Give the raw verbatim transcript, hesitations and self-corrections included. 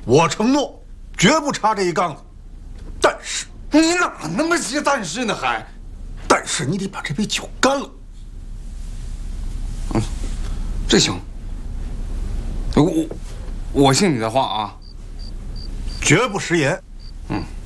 我承诺绝不插这一杠子。但是你哪那么些但是呢？还， 但是你得把这杯酒干了。 嗯，这行。我我信你的话啊， 绝不食言。 嗯，